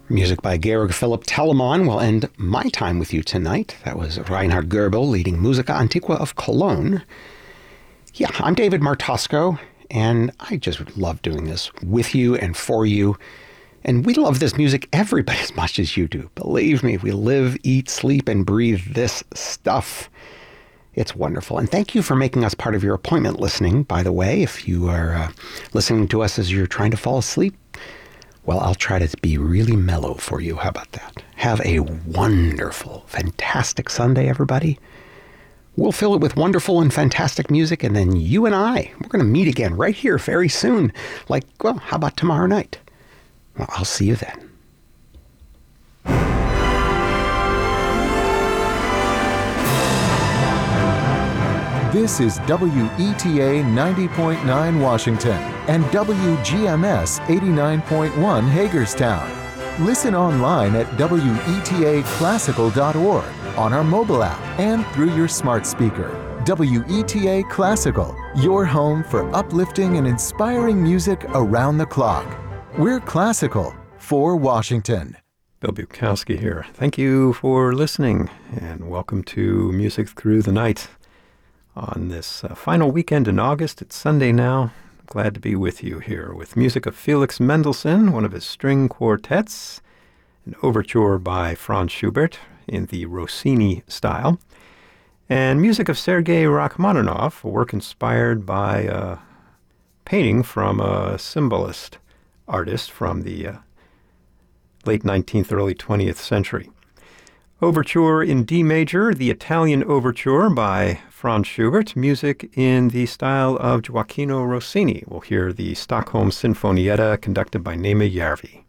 Music by Georg Philipp Telemann will end my time with you tonight. That was Reinhard Goebel leading Musica Antiqua of Cologne. Yeah, I'm David Martosco, and I just love doing this with you and for you. And we love this music every bit as much as you do. Believe me, we live, eat, sleep, and breathe this stuff. It's wonderful. And thank you for making us part of your appointment listening, by the way. If you are listening to us as you're trying to fall asleep, well, I'll try to be really mellow for you. How about that? Have a wonderful, fantastic Sunday, everybody. We'll fill it with wonderful and fantastic music, and then you and we're going to meet again right here very soon. Like, well, how about tomorrow night? Well, I'll see you then. This is WETA 90.9 Washington and WGMS 89.1 Hagerstown. Listen online at WETAclassical.org, on our mobile app, and through your smart speaker. WETA Classical, your home for uplifting and inspiring music around the clock. We're classical for Washington. Bill Bukowski here. Thank you for listening, and welcome to Music Through the Night. On this final weekend in August, it's Sunday now. Glad to be with you here with music of Felix Mendelssohn, one of his string quartets, an overture by Franz Schubert in the Rossini style, and music of Sergei Rachmaninoff, a work inspired by a painting from a symbolist artist from the late 19th, early 20th century. Overture in D major, the Italian Overture by Franz Schubert, music in the style of Gioacchino Rossini. We'll hear the Stockholm Sinfonietta conducted by Neeme Järvi.